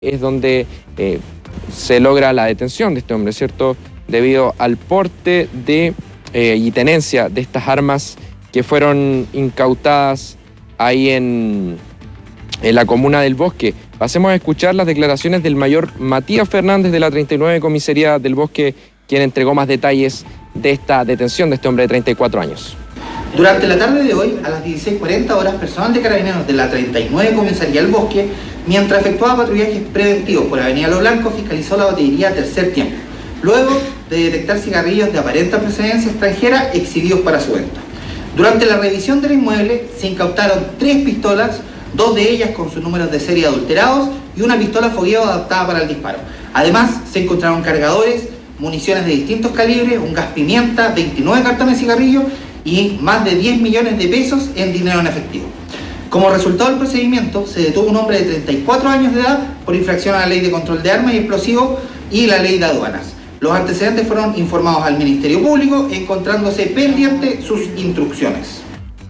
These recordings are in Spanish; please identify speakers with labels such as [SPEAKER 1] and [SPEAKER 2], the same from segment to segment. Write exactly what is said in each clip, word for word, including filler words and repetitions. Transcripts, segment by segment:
[SPEAKER 1] es donde eh, se logra la detención de este hombre, ¿cierto? Debido al porte de, eh, y tenencia de estas armas que fueron incautadas ahí en, en la comuna del Bosque. Pasemos a escuchar las declaraciones del mayor Matías Fernández de la treinta y nueve Comisaría del Bosque, quien entregó más detalles de esta detención de este hombre de treinta y cuatro años.
[SPEAKER 2] Durante la tarde de hoy, a las dieciséis cuarenta horas, personal de Carabineros de la treinta y nueve Comisaría del Bosque, mientras efectuaba patrullajes preventivos por Avenida Lo Blanco, fiscalizó la botillería Tercer Tiempo, luego de detectar cigarrillos de aparente procedencia extranjera exhibidos para su venta. Durante la revisión del inmueble, se incautaron tres pistolas, dos de ellas con sus números de serie adulterados y una pistola fogueo adaptada para el disparo. Además, se encontraron cargadores, municiones de distintos calibres, un gas pimienta, veintinueve cartones de cigarrillos y más de diez millones de pesos en dinero en efectivo. Como resultado del procedimiento, se detuvo un hombre de treinta y cuatro años de edad por infracción a la Ley de Control de Armas y Explosivos y la Ley de Aduanas. Los antecedentes fueron informados al Ministerio Público, encontrándose pendiente sus instrucciones.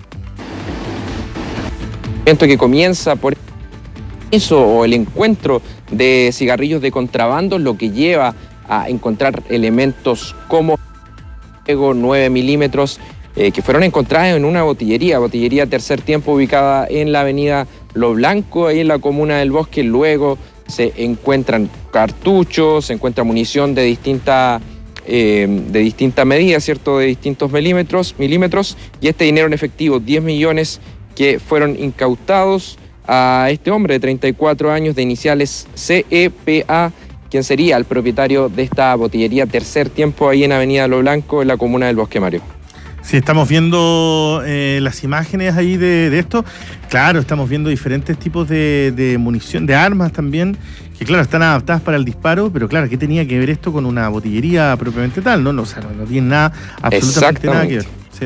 [SPEAKER 1] Que comienza por eso o el encuentro de cigarrillos de contrabando, lo que lleva a encontrar elementos como nueve milímetros eh, que fueron encontrados en una botillería, botillería Tercer Tiempo, ubicada en la avenida Lo Blanco, ahí en la comuna del Bosque. Luego se encuentran cartuchos, se encuentra munición de distinta, eh, de distinta medida, ¿cierto? De distintos milímetros, milímetros, y este dinero en efectivo, diez millones, que fueron incautados a este hombre de treinta y cuatro años de iniciales C E P A, quien sería el propietario de esta botillería Tercer Tiempo ahí en Avenida Lo Blanco, en la comuna del Bosque, Mario.
[SPEAKER 3] Sí, estamos viendo eh, las imágenes ahí de, de esto. Claro, estamos viendo diferentes tipos de, de munición, de armas también, que claro, están adaptadas para el disparo, pero claro, ¿qué tenía que ver esto con una botillería propiamente tal? No, no, o sea, no, no tiene nada, absolutamente nada que ver. Sí.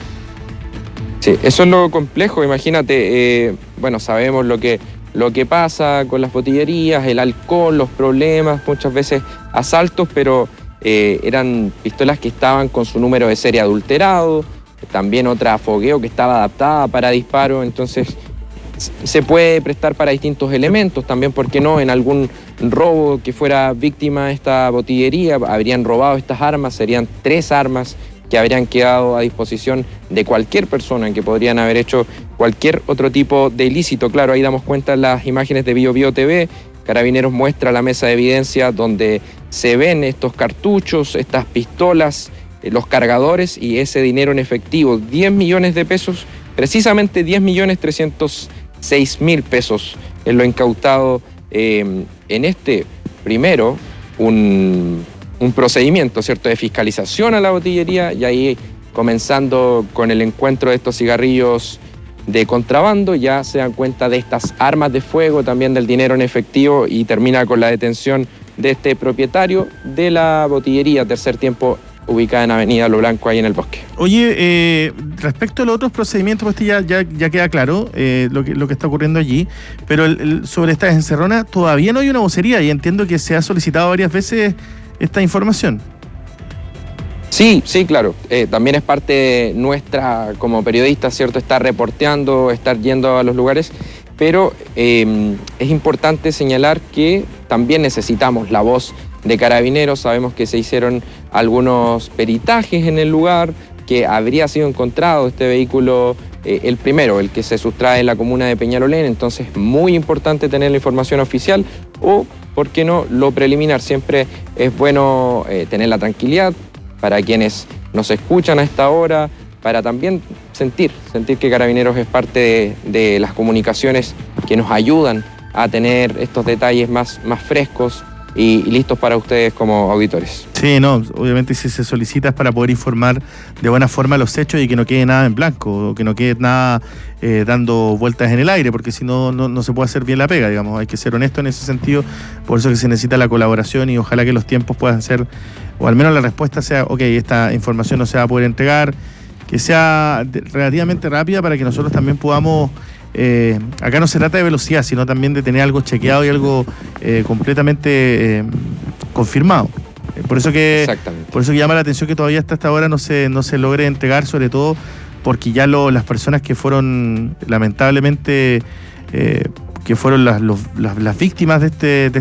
[SPEAKER 1] Sí, eso es lo complejo, imagínate, eh, bueno, sabemos lo que, lo que pasa con las botillerías, el alcohol, los problemas, muchas veces asaltos, pero eh, eran pistolas que estaban con su número de serie adulterado, también otra fogueo que estaba adaptada para disparo, entonces se puede prestar para distintos elementos, también, ¿por qué no? En algún robo que fuera víctima de esta botillería, habrían robado estas armas, serían tres armas que habrían quedado a disposición de cualquier persona, que podrían haber hecho cualquier otro tipo de ilícito. Claro, ahí damos cuenta en las imágenes de Bio Bio T V, Carabineros muestra la mesa de evidencia donde se ven estos cartuchos, estas pistolas, eh, los cargadores y ese dinero en efectivo, diez millones de pesos, precisamente diez millones trescientos seis mil pesos es lo incautado eh, en este primero, un... un procedimiento, ¿cierto?, de fiscalización a la botillería, y ahí, comenzando con el encuentro de estos cigarrillos de contrabando, ya se dan cuenta de estas armas de fuego, también del dinero en efectivo, y termina con la detención de este propietario de la botillería Tercer Tiempo, ubicada en Avenida Lo Blanco, ahí en el Bosque.
[SPEAKER 3] Oye, eh, respecto a los otros procedimientos, pues ya, ya, ya queda claro eh, lo, que, lo que está ocurriendo allí, pero el, el, sobre esta encerrona todavía no hay una vocería, y entiendo que se ha solicitado varias veces esta información.
[SPEAKER 1] Sí, sí, claro. Eh, también es parte nuestra como periodistas, ¿cierto?, estar reporteando, estar yendo a los lugares, pero eh, es importante señalar que también necesitamos la voz de Carabineros. Sabemos que se hicieron algunos peritajes en el lugar, que habría sido encontrado este vehículo, eh, el primero, el que se sustrae en la comuna de Peñalolén, entonces muy importante tener la información oficial o, ¿por qué no?, lo preliminar. Siempre es bueno eh, tener la tranquilidad para quienes nos escuchan a esta hora, para también sentir, sentir que Carabineros es parte de, de las comunicaciones que nos ayudan a tener estos detalles más, más frescos y, y listos para ustedes como auditores.
[SPEAKER 3] Sí, no, obviamente si se solicita es para poder informar de buena forma los hechos y que no quede nada en blanco, o que no quede nada eh, dando vueltas en el aire, porque si no, no, no se puede hacer bien la pega, digamos. Hay que ser honesto en ese sentido, por eso que se necesita la colaboración, y ojalá que los tiempos puedan ser, o al menos la respuesta sea, ok, esta información no se va a poder entregar, que sea relativamente rápida para que nosotros también podamos... Eh, acá no se trata de velocidad, sino también de tener algo chequeado y algo eh, completamente eh, confirmado. Por eso que por eso que llama la atención que todavía hasta esta hora no se, no se logre entregar, sobre todo porque ya lo, las personas que fueron lamentablemente eh, que fueron las, los- las, las víctimas de este, de